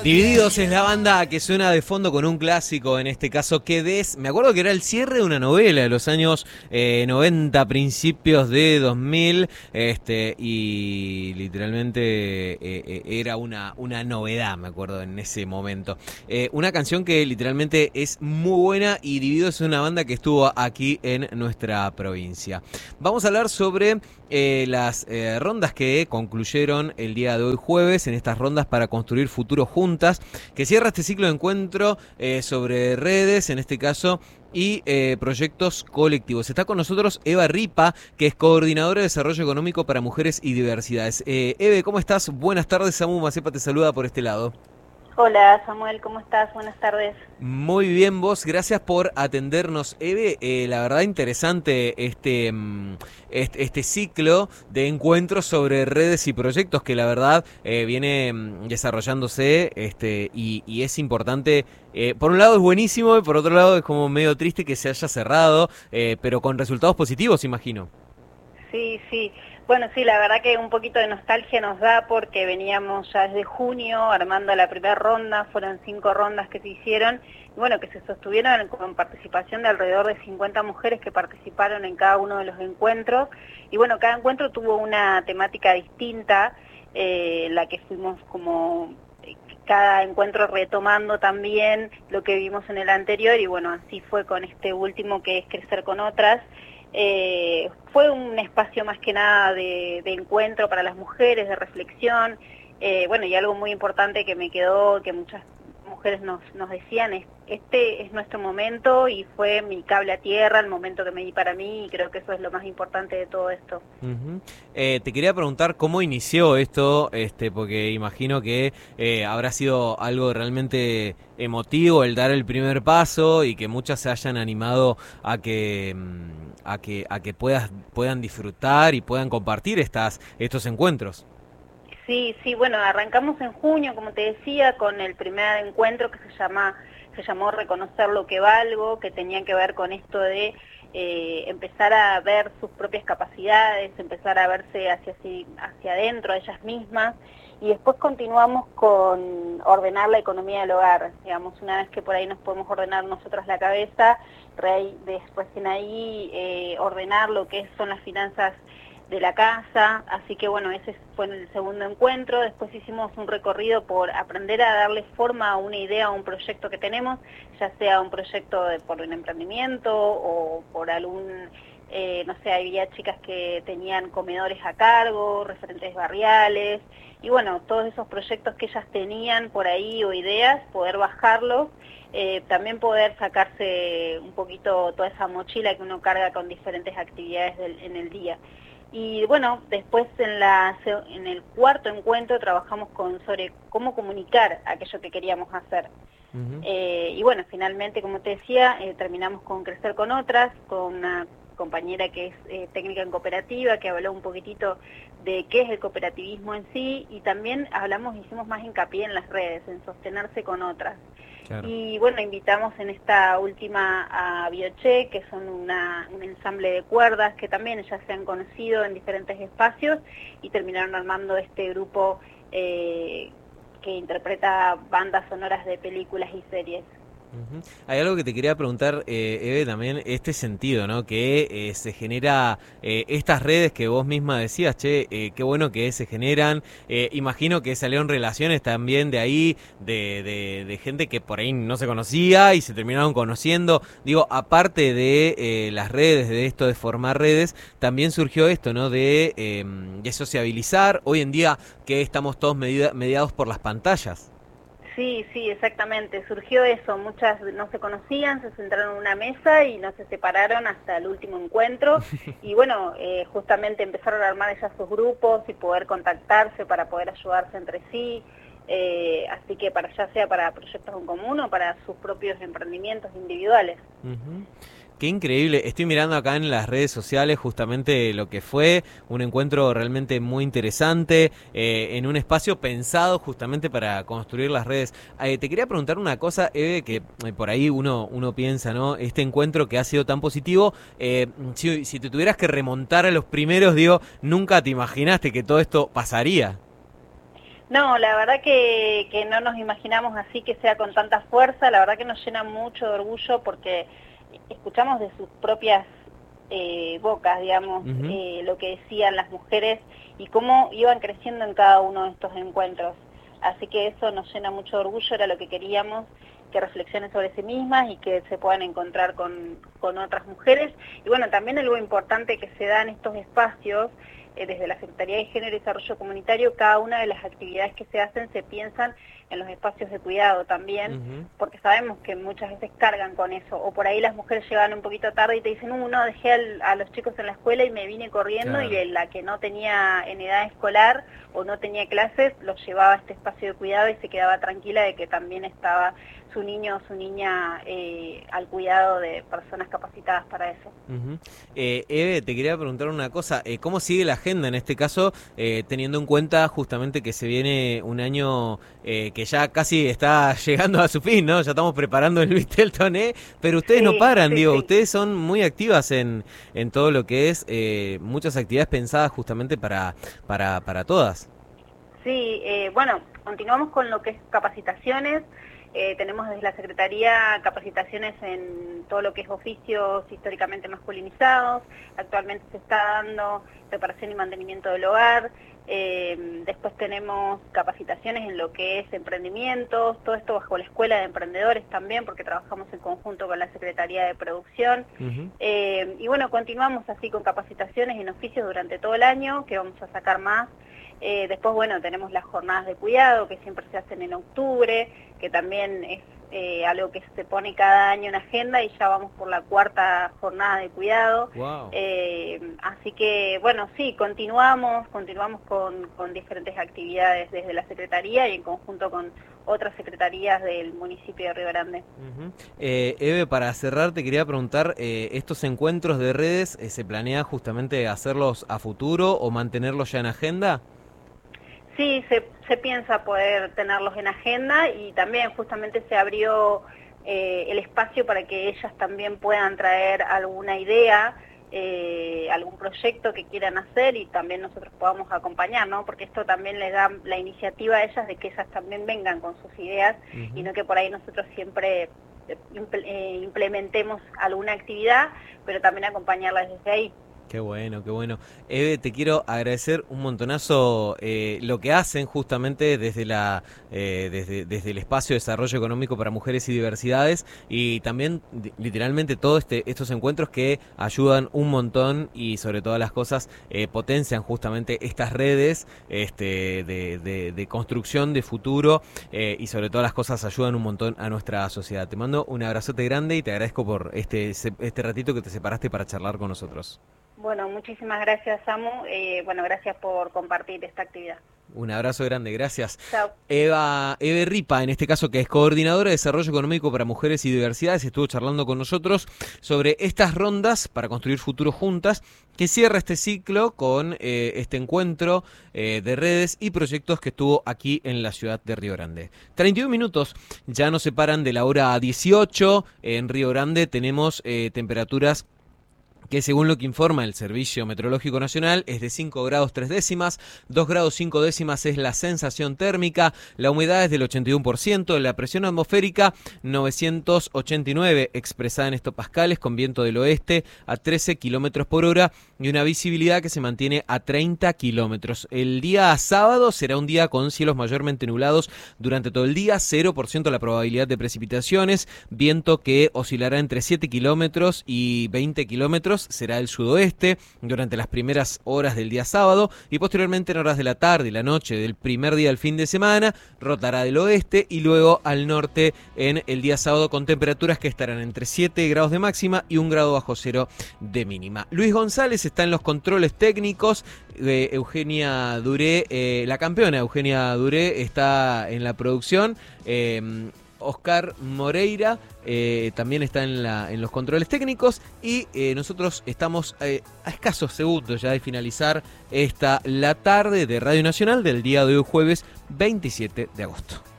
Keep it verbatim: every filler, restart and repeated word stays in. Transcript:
Divididos es la banda que suena de fondo con un clásico, en este caso Que Des. Me acuerdo que era el cierre de una novela de los años eh, noventa, principios de dos mil, este, y literalmente eh, eh, era una, una novedad, me acuerdo, en ese momento. Eh, una canción que literalmente es muy buena, y Divididos es una banda que estuvo aquí en nuestra provincia. Vamos a hablar sobre eh, las eh, rondas que concluyeron el día de hoy jueves, en estas rondas para construir futuro juntos, que cierra este ciclo de encuentro eh, sobre redes, en este caso, y eh, proyectos colectivos. Está con nosotros Eva Ripa, que es coordinadora de Desarrollo Económico para Mujeres y Diversidades. Eh, Eve, ¿cómo estás? Buenas tardes. Samu Macepa te saluda por este lado. Hola Samuel, ¿cómo estás? Buenas tardes. Muy bien vos, gracias por atendernos, Eve. Eh, la verdad interesante este, este este ciclo de encuentros sobre redes y proyectos que la verdad eh, viene desarrollándose este y, y es importante. Eh, por un lado es buenísimo y por otro lado es como medio triste que se haya cerrado, eh, pero con resultados positivos, imagino. Sí, sí. Bueno, sí, la verdad que un poquito de nostalgia nos da porque veníamos ya desde junio armando la primera ronda, fueron cinco rondas que se hicieron, y bueno, que se sostuvieron con participación de alrededor de cincuenta mujeres que participaron en cada uno de los encuentros, y bueno, cada encuentro tuvo una temática distinta, eh, la que fuimos como cada encuentro retomando también lo que vimos en el anterior, y bueno, así fue con este último que es Crecer con Otras. Eh, fue un espacio más que nada de, de encuentro para las mujeres, de reflexión, eh, bueno, y algo muy importante que me quedó, que muchas mujeres nos, nos decían, es, este es nuestro momento y fue mi cable a tierra, el momento que me di para mí, y creo que eso es lo más importante de todo esto. Uh-huh. eh, te quería preguntar cómo inició esto, este, porque imagino que eh, habrá sido algo realmente emotivo el dar el primer paso y que muchas se hayan animado a que a que a que puedas puedan disfrutar y puedan compartir estas estos encuentros. Sí, sí, bueno, arrancamos en junio, como te decía, con el primer encuentro que se llama se llamó Reconocer lo que valgo, que tenía que ver con esto de eh, empezar a ver sus propias capacidades, empezar a verse hacia, hacia adentro, a ellas mismas, y después continuamos con ordenar la economía del hogar. Digamos, una vez que por ahí nos podemos ordenar nosotros la cabeza, después en ahí eh, ordenar lo que son las finanzas de la casa, así que bueno, ese fue el segundo encuentro. Después hicimos un recorrido por aprender a darle forma a una idea, a un proyecto que tenemos, ya sea un proyecto de, por un emprendimiento o por algún, eh, no sé, había chicas que tenían comedores a cargo, referentes barriales, y bueno, todos esos proyectos que ellas tenían por ahí o ideas, poder bajarlos, eh, también poder sacarse un poquito toda esa mochila que uno carga con diferentes actividades del, en el día. Y bueno, después en, la, en el cuarto encuentro trabajamos con sobre cómo comunicar aquello que queríamos hacer. Uh-huh. eh, y bueno, finalmente, como te decía, eh, terminamos con Crecer con Otras, con una compañera que es eh, técnica en cooperativa, que habló un poquitito de qué es el cooperativismo en sí, y también hablamos, hicimos más hincapié en las redes, en sostenerse con otras. Claro. Y bueno, invitamos en esta última a Bioche, que son una, un ensamble de cuerdas que también ya se han conocido en diferentes espacios y terminaron armando este grupo eh, que interpreta bandas sonoras de películas y series. Uh-huh. Hay algo que te quería preguntar, eh, Eve, también este sentido, ¿no? Que eh, se genera eh, estas redes que vos misma decías, che, eh, qué bueno que se generan. Eh, imagino que salieron relaciones también de ahí, de, de, de gente que por ahí no se conocía y se terminaron conociendo. Digo, aparte de eh, las redes, de esto de formar redes, también surgió esto, ¿no? De, eh, de sociabilizar. Hoy en día que estamos todos medida, mediados por las pantallas. Sí, sí, exactamente, surgió eso, muchas no se conocían, se sentaron en una mesa y no se separaron hasta el último encuentro, y bueno, eh, justamente empezaron a armar ellas sus grupos y poder contactarse para poder ayudarse entre sí, eh, así que para ya sea para proyectos en común o para sus propios emprendimientos individuales. Uh-huh. Qué increíble, estoy mirando acá en las redes sociales justamente lo que fue un encuentro realmente muy interesante, eh, en un espacio pensado justamente para construir las redes. Eh, te quería preguntar una cosa, Eve, que eh, por ahí uno uno piensa, ¿no? Este encuentro que ha sido tan positivo, eh, si, si te tuvieras que remontar a los primeros, digo, nunca te imaginaste que todo esto pasaría. No, la verdad que, que no nos imaginamos así que sea con tanta fuerza, la verdad que nos llena mucho de orgullo porque escuchamos de sus propias eh, bocas, digamos, uh-huh. eh, lo que decían las mujeres y cómo iban creciendo en cada uno de estos encuentros. Así que eso nos llena mucho de orgullo, era lo que queríamos, que reflexionen sobre sí mismas y que se puedan encontrar con, con otras mujeres. Y bueno, también algo importante que se da en estos espacios, eh, desde la Secretaría de Género y Desarrollo Comunitario, cada una de las actividades que se hacen se piensan en los espacios de cuidado también, uh-huh. porque sabemos que muchas veces cargan con eso, o por ahí las mujeres llegan un poquito tarde y te dicen, uh, no, dejé al, a los chicos en la escuela y me vine corriendo, claro. Y la que no tenía en edad escolar o no tenía clases, los llevaba a este espacio de cuidado y se quedaba tranquila de que también estaba su niño o su niña eh, al cuidado de personas capacitadas para eso. Uh-huh. eh, Eve, te quería preguntar una cosa, eh, ¿cómo sigue la agenda en este caso, eh, teniendo en cuenta justamente que se viene un año eh, que ya casi está llegando a su fin, ¿no? Ya estamos preparando el Luis Telton, ¿eh? Pero ustedes sí, no paran, sí, digo, sí. Ustedes son muy activas en, en todo lo que es eh, muchas actividades pensadas justamente para, para, para todas. Sí, eh, bueno, continuamos con lo que es capacitaciones. Eh, tenemos desde la Secretaría capacitaciones en todo lo que es oficios históricamente masculinizados. Actualmente se está dando reparación y mantenimiento del hogar. Eh, después tenemos capacitaciones en lo que es emprendimientos, todo esto bajo la Escuela de Emprendedores también, porque trabajamos en conjunto con la Secretaría de Producción. Uh-huh. eh, y bueno, continuamos así con capacitaciones en oficios durante todo el año, que vamos a sacar más. Eh, después, bueno, tenemos las jornadas de cuidado, que siempre se hacen en octubre, que también es eh, algo que se pone cada año en agenda y ya vamos por la cuarta jornada de cuidado. Wow. Eh, así que, bueno, sí, continuamos, continuamos con, con diferentes actividades desde la Secretaría y en conjunto con otras secretarías del municipio de Río Grande. Uh-huh. eh, Eve, para cerrar te quería preguntar, eh, ¿estos encuentros de redes eh, se planea justamente hacerlos a futuro o mantenerlos ya en agenda? Sí, se, se piensa poder tenerlos en agenda y también justamente se abrió eh, el espacio para que ellas también puedan traer alguna idea, eh, algún proyecto que quieran hacer y también nosotros podamos acompañar, ¿no? Porque esto también les da la iniciativa a ellas de que ellas también vengan con sus ideas uh-huh. y no que por ahí nosotros siempre eh, implementemos alguna actividad, pero también acompañarlas desde ahí. Qué bueno, qué bueno. Eve, te quiero agradecer un montonazo eh, lo que hacen justamente desde la eh, desde, desde el espacio de desarrollo económico para mujeres y diversidades y también literalmente todos este, estos encuentros que ayudan un montón y sobre todas las cosas eh, potencian justamente estas redes este, de, de, de construcción de futuro eh, y sobre todas las cosas ayudan un montón a nuestra sociedad. Te mando un abrazote grande y te agradezco por este, este ratito que te separaste para charlar con nosotros. Bueno, muchísimas gracias, Samu. Eh, bueno, gracias por compartir esta actividad. Un abrazo grande, gracias. Chao. Eva, Eve Ripa, en este caso, que es coordinadora de Desarrollo Económico para Mujeres y Diversidades, estuvo charlando con nosotros sobre estas rondas para construir futuro juntas, que cierra este ciclo con eh, este encuentro eh, de redes y proyectos que estuvo aquí en la ciudad de Río Grande. treinta y un minutos ya nos separan de la hora dieciocho. En Río Grande tenemos eh, temperaturas que según lo que informa el Servicio Meteorológico Nacional es de cinco grados tres décimas, dos grados cinco décimas es la sensación térmica, la humedad es del ochenta y uno por ciento, la presión atmosférica novecientos ochenta y nueve expresada en hectopascales con viento del oeste a trece kilómetros por hora y una visibilidad que se mantiene a treinta kilómetros. El día sábado será un día con cielos mayormente nublados durante todo el día, cero por ciento la probabilidad de precipitaciones, viento que oscilará entre siete kilómetros y veinte kilómetros, será el sudoeste durante las primeras horas del día sábado y posteriormente en horas de la tarde y la noche del primer día del fin de semana rotará del oeste y luego al norte en el día sábado con temperaturas que estarán entre siete grados de máxima y un grado bajo cero de mínima. Luis González está en los controles técnicos, eh, Eugenia Duré, eh, la campeona Eugenia Duré está en la producción, eh, Oscar Moreira eh, también está en, la, en los controles técnicos y eh, nosotros estamos eh, a escasos segundos ya de finalizar esta la tarde de Radio Nacional del día de hoy jueves veintisiete de agosto.